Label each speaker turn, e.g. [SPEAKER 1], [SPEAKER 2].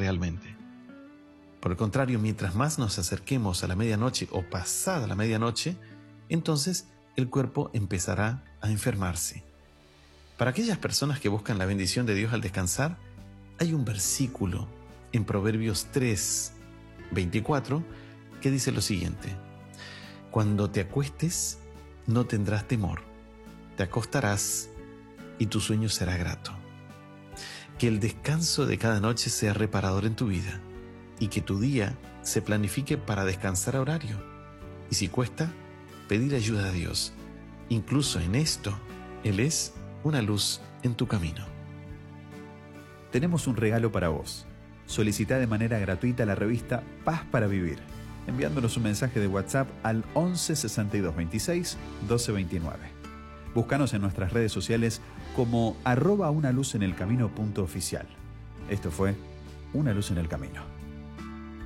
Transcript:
[SPEAKER 1] realmente. Por el contrario, mientras más nos acerquemos a la medianoche o pasada la medianoche, entonces el cuerpo empezará a enfermarse. Para aquellas personas que buscan la bendición de Dios al descansar, hay un versículo en Proverbios 3:24 que dice lo siguiente: cuando te acuestes, no tendrás temor, te acostarás y tu sueño será grato. Que el descanso de cada noche sea reparador en tu vida y que tu día se planifique para descansar a horario. Y si cuesta, pedir ayuda a Dios. Incluso en esto, Él es una luz en tu camino.
[SPEAKER 2] Tenemos un regalo para vos. Solicita de manera gratuita la revista Paz para Vivir, enviándonos un mensaje de WhatsApp al 11 62 26 12 29. Búscanos en nuestras redes sociales como @unaluzenelcamino.oficial. Esto fue Una Luz en el Camino.